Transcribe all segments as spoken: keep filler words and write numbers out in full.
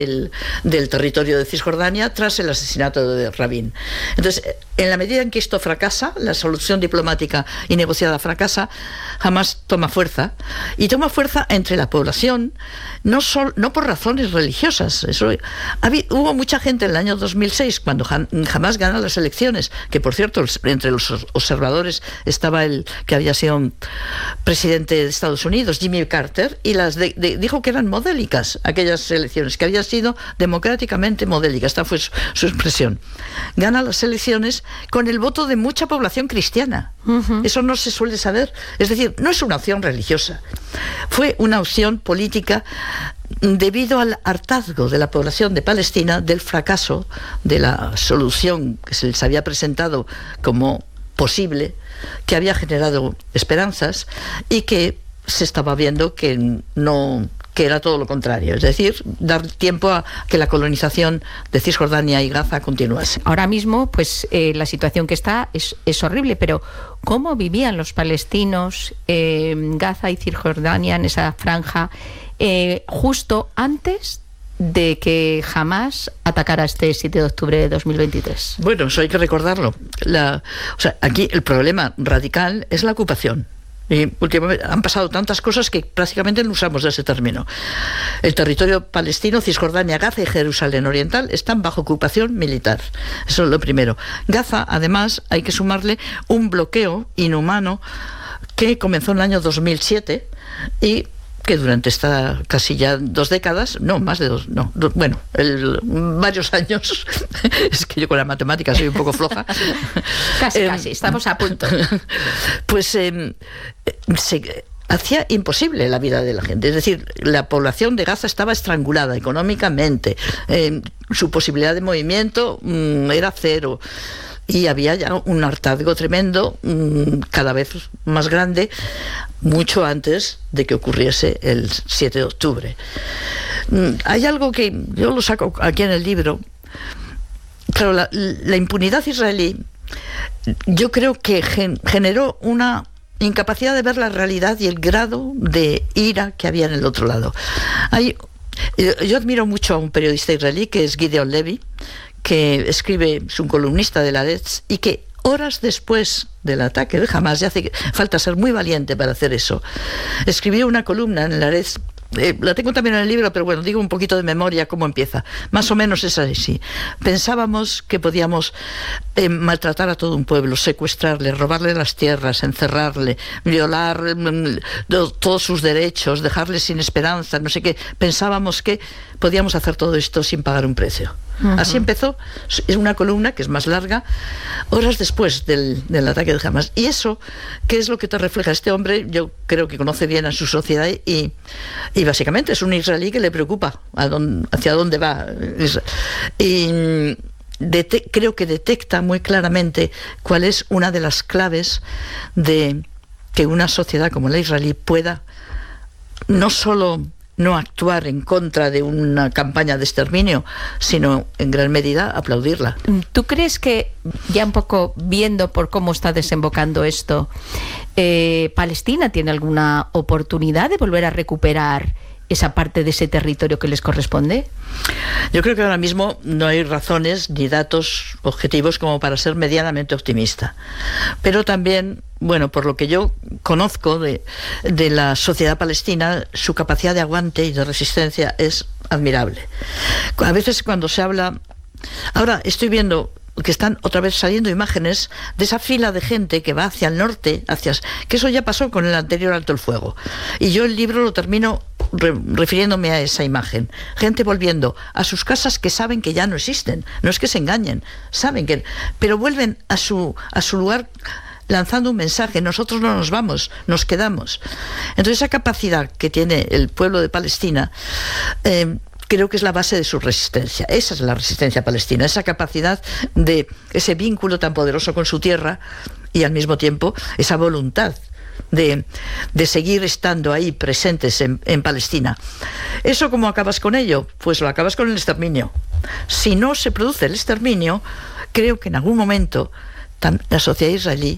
el, del territorio de Cisjordania tras el asesinato de Rabin. Entonces, en la medida en que esto fracasa, la solución diplomática y negociada fracasa, Hamás toma fuerza, y toma fuerza entre la población, no, sol, no por razones religiosas. Eso, había, hubo mucha gente en el año dos mil seis, cuando Hamás gana las elecciones, que por cierto, entre los observadores estaba el que había sido presidente de Estados Unidos, Jimmy Carter, y las de, de, dijo que eran modélicas aquellas elecciones, que habían sido democráticamente modélicas. Esta fue su, su expresión. Gana las elecciones con el voto de mucha población cristiana. Uh-huh. Eso no se suele saber. Es decir, no es una opción religiosa. Fue una opción política debido al hartazgo de la población de Palestina del fracaso de la solución que se les había presentado como posible, que había generado esperanzas y que se estaba viendo que no, que era todo lo contrario, es decir, dar tiempo a que la colonización de Cisjordania y Gaza continuase. Ahora mismo, pues eh, la situación que está es, es horrible, pero ¿cómo vivían los palestinos eh, en Gaza y Cisjordania, en esa franja, eh, justo antes de que Hamás atacara este siete de octubre de dos mil veintitrés? Bueno, eso hay que recordarlo. La, o sea, aquí el problema radical es la ocupación. Y últimamente han pasado tantas cosas que prácticamente no usamos ese término. El territorio palestino, Cisjordania, Gaza y Jerusalén Oriental están bajo ocupación militar. Eso es lo primero. Gaza, además, hay que sumarle un bloqueo inhumano que comenzó en el año dos mil siete y que durante esta casi ya dos décadas, no, más de dos, no, do, bueno, el, varios años, es que yo con la matemática soy un poco floja. Casi, eh, casi, estamos a punto. Pues eh, se hacía imposible la vida de la gente. Es decir, la población de Gaza estaba estrangulada económicamente, eh, su posibilidad de movimiento mm, era cero. Y había ya un hartazgo tremendo, cada vez más grande, mucho antes de que ocurriese el siete de octubre. Hay algo que yo lo saco aquí en el libro. Claro, la, la impunidad israelí, yo creo que gen, generó una incapacidad de ver la realidad y el grado de ira que había en el otro lado. Hay, yo admiro mucho a un periodista israelí que es Gideon Levy, que escribe, es un columnista de la Haaretz, y que horas después del ataque de Hamás, ya hace falta ser muy valiente para hacer eso, escribió una columna en la Haaretz, eh, la tengo también en el libro, pero bueno, digo un poquito de memoria cómo empieza. Más o menos es así. Pensábamos que podíamos eh, maltratar a todo un pueblo, secuestrarle, robarle las tierras, encerrarle, violar mm, todos sus derechos, dejarle sin esperanza, no sé qué. Pensábamos que podíamos hacer todo esto sin pagar un precio. Uh-huh. Así empezó. Es una columna que es más larga, horas después del, del ataque de Hamás. Y eso, ¿qué es lo que te refleja este hombre? Yo creo que conoce bien a su sociedad y, y básicamente es un israelí que le preocupa a dónde, hacia dónde va. Y dete- creo que detecta muy claramente cuál es una de las claves de que una sociedad como la israelí pueda no solo no actuar en contra de una campaña de exterminio, sino en gran medida aplaudirla. ¿Tú crees que, ya un poco viendo por cómo está desembocando esto, eh, Palestina tiene alguna oportunidad de volver a recuperar esa parte de ese territorio que les corresponde? Yo creo que ahora mismo no hay razones ni datos objetivos como para ser medianamente optimista. Pero también, bueno, por lo que yo conozco de, de la sociedad palestina, su capacidad de aguante y de resistencia es admirable. A veces cuando se habla... Ahora estoy viendo que están otra vez saliendo imágenes de esa fila de gente que va hacia el norte, hacia que eso ya pasó con el anterior alto el fuego. Y yo el libro lo termino re, refiriéndome a esa imagen. Gente volviendo a sus casas que saben que ya no existen. No es que se engañen, saben que... Pero vuelven a su, a su lugar lanzando un mensaje: nosotros no nos vamos, nos quedamos. Entonces esa capacidad que tiene el pueblo de Palestina... Eh, creo que es la base de su resistencia. Esa es la resistencia palestina, esa capacidad de ese vínculo tan poderoso con su tierra y al mismo tiempo esa voluntad de, de seguir estando ahí presentes en, en Palestina. ¿Eso cómo acabas con ello? Pues lo acabas con el exterminio. Si no se produce el exterminio, creo que en algún momento la sociedad israelí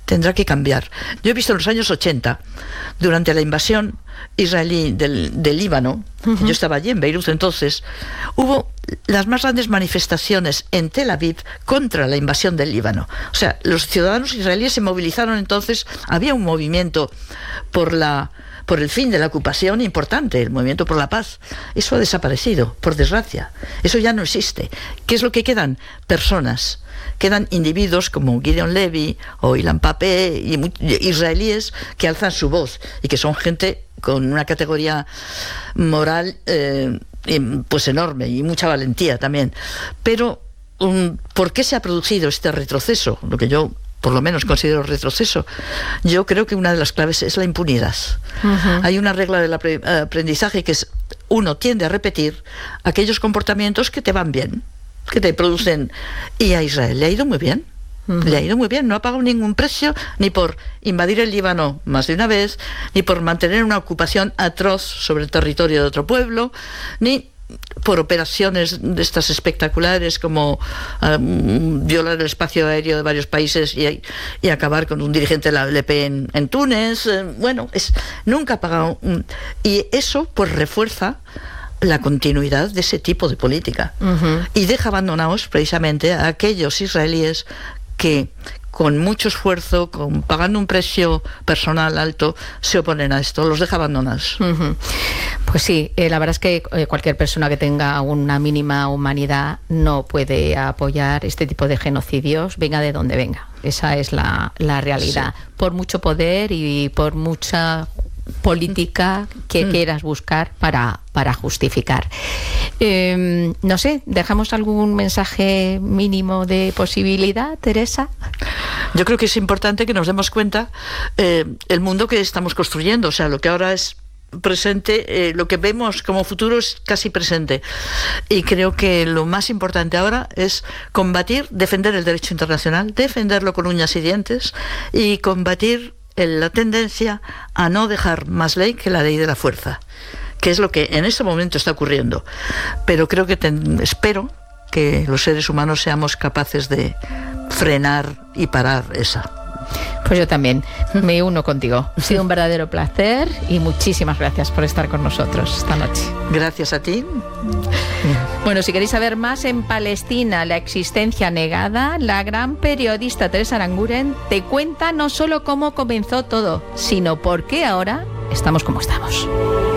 tendrá que cambiar. Yo he visto en los años ochenta, durante la invasión israelí del, del Líbano, uh-huh. yo estaba allí en Beirut entonces, hubo las más grandes manifestaciones en Tel Aviv contra la invasión del Líbano. O sea, los ciudadanos israelíes se movilizaron entonces, había un movimiento por la... por el fin de la ocupación importante, el movimiento por la paz. Eso ha desaparecido, por desgracia. Eso ya no existe. ¿Qué es lo que quedan? Personas. Quedan individuos como Gideon Levy o Ilan Pappé, y israelíes que alzan su voz y que son gente con una categoría moral eh, pues enorme y mucha valentía también. Pero um, ¿por qué se ha producido este retroceso? Lo que yo por lo menos considero retroceso. Yo creo que una de las claves es la impunidad. Uh-huh. Hay una regla del aprendizaje que es, uno tiende a repetir aquellos comportamientos que te van bien, que te producen, y a Israel le ha ido muy bien. Uh-huh. Le ha ido muy bien, no ha pagado ningún precio ni por invadir el Líbano más de una vez, ni por mantener una ocupación atroz sobre el territorio de otro pueblo, ni por operaciones de estas espectaculares como um, violar el espacio aéreo de varios países y, y acabar con un dirigente de la L P en, en Túnez. Eh, bueno, es, nunca ha pagado un, y eso pues refuerza la continuidad de ese tipo de política. Uh-huh. Y deja abandonados precisamente a aquellos israelíes que con mucho esfuerzo, con pagando un precio personal alto, se oponen a esto, los deja abandonados. Uh-huh. Pues sí, eh, la verdad es que eh, cualquier persona que tenga una mínima humanidad no puede apoyar este tipo de genocidios, venga de donde venga. Esa es la, la realidad. Sí. Por mucho poder y por mucha política que mm. quieras buscar para, para justificar. Eh, no sé, ¿dejamos algún mensaje mínimo de posibilidad, Teresa? Yo creo que es importante que nos demos cuenta eh, el mundo que estamos construyendo, o sea, lo que ahora es presente, eh, lo que vemos como futuro es casi presente, y creo que lo más importante ahora es combatir, defender el derecho internacional, defenderlo con uñas y dientes, y combatir la tendencia a no dejar más ley que la ley de la fuerza, que es lo que en este momento está ocurriendo. Pero creo que ten, espero que los seres humanos seamos capaces de frenar y parar esa. Pues yo también me uno contigo. Ha sido un verdadero placer y muchísimas gracias por estar con nosotros esta noche. Gracias a ti. Bueno, si queréis saber más en Palestina, la existencia negada, la gran periodista Teresa Aranguren te cuenta no solo cómo comenzó todo, sino por qué ahora estamos como estamos.